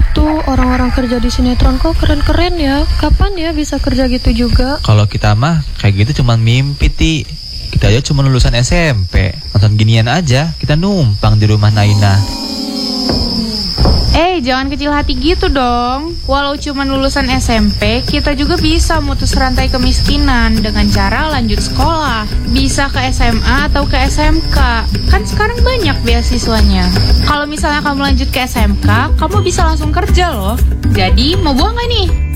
Tuh orang-orang kerja di sinetron kok keren-keren ya. Kapan ya bisa kerja gitu juga? Kalau kita mah kayak gitu cuman mimpi, Ti. Kita aja cuma lulusan SMP. Nonton ginian aja, kita numpang di rumah Naina. Jangan kecil hati gitu dong. Walau cuma lulusan SMP, kita juga bisa mutus rantai kemiskinan dengan cara lanjut sekolah. Bisa ke SMA atau ke SMK. Kan sekarang banyak beasiswanya. Kalau misalnya kamu lanjut ke SMK, kamu bisa langsung kerja loh. Jadi, mau buang gak nih?